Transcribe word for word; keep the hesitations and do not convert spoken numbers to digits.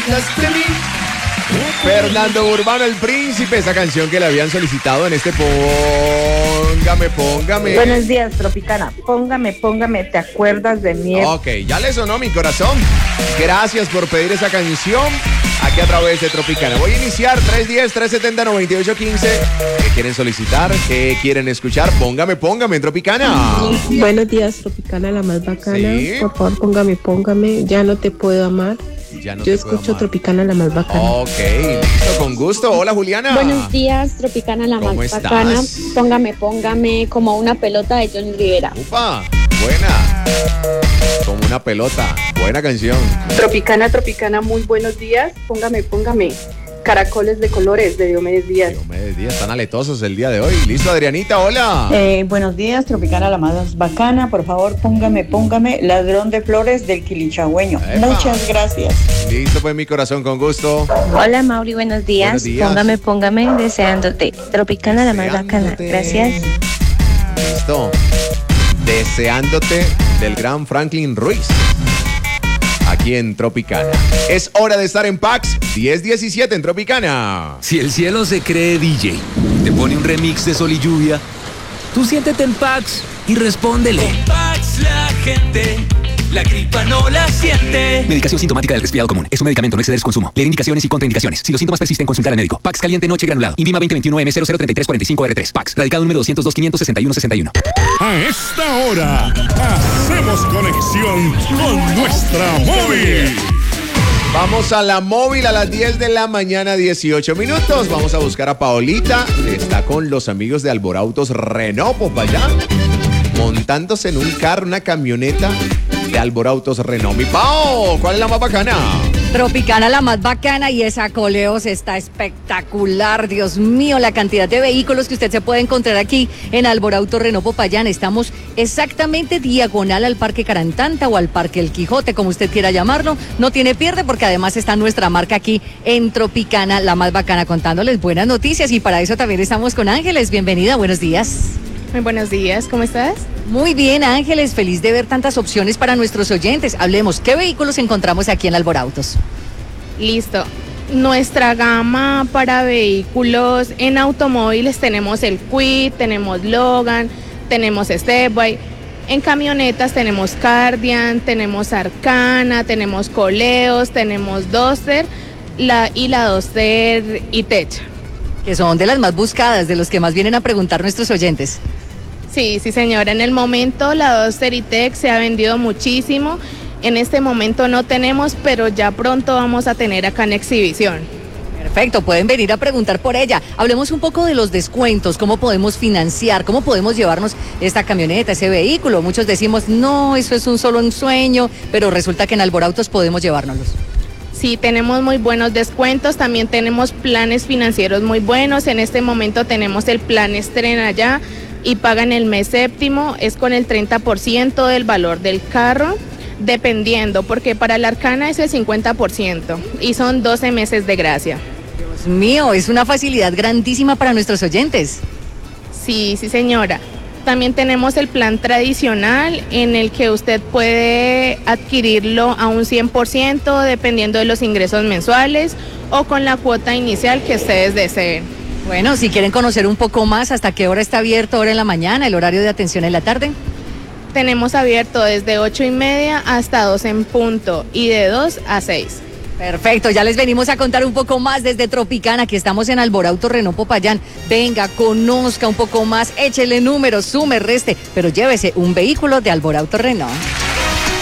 acuerdas de mí? Fernando Urbano, El Príncipe, esa canción que le habían solicitado en este Póngame, Póngame. Buenos días, Tropicana. Póngame, Póngame, ¿te acuerdas de mí? Ok, ya le sonó mi corazón. Gracias por pedir esa canción aquí a través de Tropicana. Voy a iniciar tres uno cero, tres siete cero, nueve ocho uno cinco. ¿Qué quieren solicitar? ¿Qué quieren escuchar? Póngame, Póngame en Tropicana. Buenos días, Tropicana, la más bacana. Sí. Por favor, póngame, póngame. Ya no te puedo amar. Ya no Yo te escucho puedo amar. Tropicana, la más bacana. Ok, listo, con gusto. Hola, Juliana. Buenos días, Tropicana, la ¿Cómo más estás? bacana. Póngame, póngame como una pelota de Johnny Rivera. Upa, buena. Como una pelota. Buena canción. Tropicana, Tropicana, muy buenos días. Póngame, póngame. Caracoles de colores de Diomedes Díaz. Diomedes Díaz, están aletosos el día de hoy. Listo, Adrianita, hola. Eh, buenos días, Tropicana, la más bacana. Por favor, póngame, póngame, Ladrón de Flores del Quilichagüeño. Epa. Muchas gracias. Listo, pues mi corazón, con gusto. Hola Mauri, buenos días. Buenos días. Póngame, póngame, deseándote. Tropicana, la más bacana. Deseándote. Gracias. Listo. Deseándote del gran Franklin Ruiz. Aquí en Tropicana. Es hora de estar en Pax diez diecisiete en Tropicana. Si el cielo se cree D J y te pone un remix de Sol y Lluvia, tú siéntete en Pax y respóndele. Con Pax la gente, la gripa no la siente. Medicación sintomática del resfriado común. Es un medicamento, no exceder su consumo. Leer indicaciones y contraindicaciones. Si los síntomas persisten, consultar al médico. Pax caliente noche granulado. Invima veinte veintiuno M cero cero treinta y tres cuarenta y cinco R tres. Pax. Radicado número doscientos dos, quinientos sesenta y uno, sesenta y uno. A esta hora hacemos conexión con nuestra móvil. Vamos a la móvil a las diez de la mañana, dieciocho minutos. Vamos a buscar a Paolita. Está con los amigos de Alborautos Renault, allá, montándose en un carro, una camioneta de Alborautos Renault. Mi Pao, ¿cuál es la más bacana? Tropicana, la más bacana, y esa Coleos está espectacular. Dios mío, la cantidad de vehículos que usted se puede encontrar aquí en Alborauto Renault Popayán. Estamos exactamente diagonal al Parque Carantanta o al Parque El Quijote, como usted quiera llamarlo. No tiene pierde, porque además está nuestra marca aquí en Tropicana, la más bacana, contándoles buenas noticias. Y para eso también estamos con Ángeles. Bienvenida, buenos días. Muy buenos días, ¿cómo estás? Muy bien, Ángeles, feliz de ver tantas opciones para nuestros oyentes. Hablemos, ¿qué vehículos encontramos aquí en Alborautos? Listo. Nuestra gama para vehículos en automóviles tenemos el Kwid, tenemos Logan, tenemos Stepway. En camionetas tenemos Cardian, tenemos Arcana, tenemos Coleos, tenemos Duster la, y la Duster E-Tech. Que son de las más buscadas, de los que más vienen a preguntar nuestros oyentes. Sí, sí señora, en el momento la Duster E-Tech se ha vendido muchísimo. En este momento no tenemos, pero ya pronto vamos a tener acá en exhibición. Perfecto, pueden venir a preguntar por ella. Hablemos un poco de los descuentos, cómo podemos financiar, cómo podemos llevarnos esta camioneta, ese vehículo. Muchos decimos, no, eso es un solo un sueño, pero resulta que en Alborautos podemos llevárnoslos. Sí, tenemos muy buenos descuentos, también tenemos planes financieros muy buenos. En este momento tenemos el plan Estrena Ya y pagan el mes séptimo, es con el treinta por ciento del valor del carro, dependiendo, porque para la Arcana es el cincuenta por ciento y son doce meses de gracia. Dios mío, es una facilidad grandísima para nuestros oyentes. Sí, sí señora. También tenemos el plan tradicional en el que usted puede adquirirlo a un cien por ciento dependiendo de los ingresos mensuales o con la cuota inicial que ustedes deseen. Bueno, si quieren conocer un poco más, ¿hasta qué hora está abierto? ¿Hora en la mañana? ¿El horario de atención en la tarde? Tenemos abierto desde ocho y media hasta dos en punto y de dos a seis. Perfecto, ya les venimos a contar un poco más desde Tropicana, que estamos en Alborauto Renault Popayán. Venga, conozca un poco más, échele números, sume, reste, pero llévese un vehículo de Alborauto Renault.